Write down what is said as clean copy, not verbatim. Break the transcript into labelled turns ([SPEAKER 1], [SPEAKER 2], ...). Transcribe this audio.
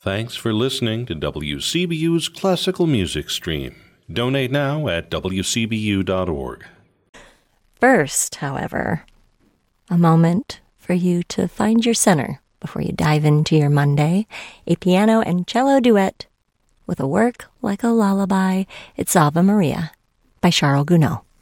[SPEAKER 1] Thanks for listening to WCBU's Classical Music Stream. Donate now at wcbu.org.
[SPEAKER 2] First, however, a moment for you to find your center before you dive into your Monday, a piano and cello duet with a work like a lullaby. It's Ave Maria by Charles Gounod.